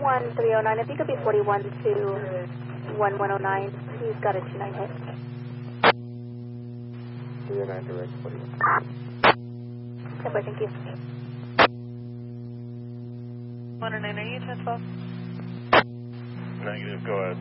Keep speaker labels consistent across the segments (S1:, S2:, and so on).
S1: 1309, if you could be 41 to 1109, he's got a 29 hit.
S2: 309 direct 41.
S1: Okay, thank you.
S3: 109, are you 1012?
S4: Negative, go ahead.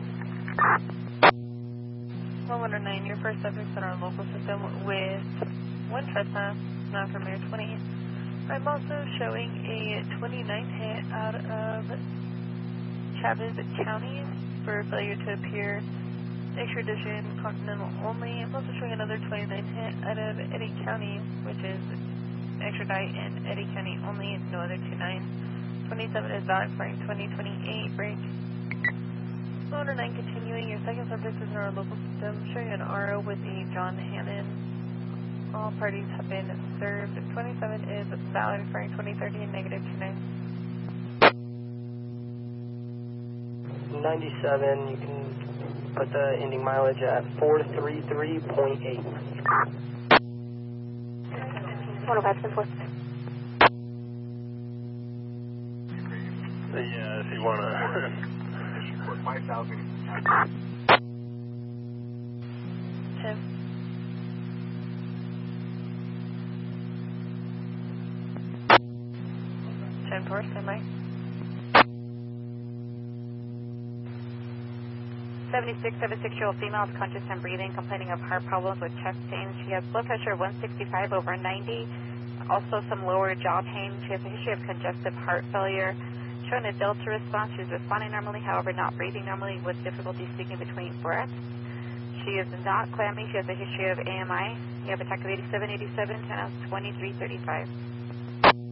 S3: 109, your first subject's in our local system with one trespass, not from Air 20. I'm also showing a 29 hit out of Chavez County for failure to appear, extradition, continental only. I'm also showing another 29 hit out of Eddy County, which is extradite in Eddy County only, no other 29. 27 is valid for 2028 break. 109 continuing, your second subject is in our local system, showing an RO with a John Hannon. All parties have been served. 27 is valid for 2030 and negative 29.
S5: 97, you can put the ending mileage at 433.8.
S1: 105, 10-4.
S4: Yeah, if you want to...
S2: 5,000.
S3: 10. 10-4, stand by.
S6: 76-year-old female is conscious and breathing, complaining of heart problems with chest pain. She has blood pressure of 165 over 90, also some lower jaw pain. She has a history of congestive heart failure. Showing a delta response, she's responding normally, however not breathing normally with difficulty speaking between breaths. She is not clammy, she has a history of AMI. You have a TAC of 8787, 10 out 2335.